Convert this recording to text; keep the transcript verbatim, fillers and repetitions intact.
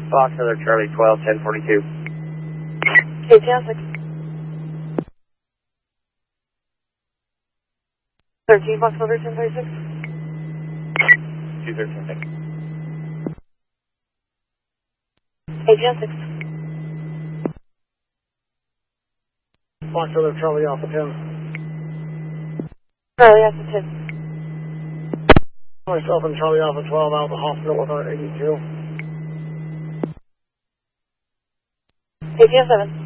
Fox Miller Charlie twelve ten forty-two. K T six. thirteen Fox Miller ten thirty-six. two thirteen six. K T six. Fox Miller Charlie Alpha ten. Charlie Alpha ten. Myself and Charlie Alpha twelve out of the hospital with our eighty-two. K T seven.